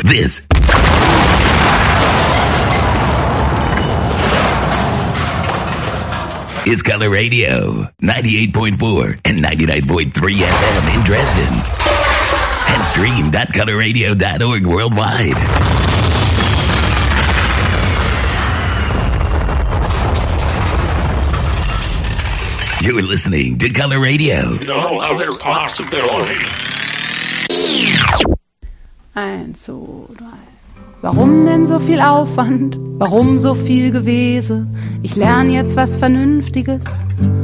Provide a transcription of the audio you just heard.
This is Color Radio, 98.4 and 99.3 FM in Dresden. And stream.colorradio.org worldwide. You're listening to Color Radio. No other possibility. 1, 2, 3. Warum denn so viel Aufwand? Warum so viel Gewese? Ich lerne jetzt was Vernünftiges.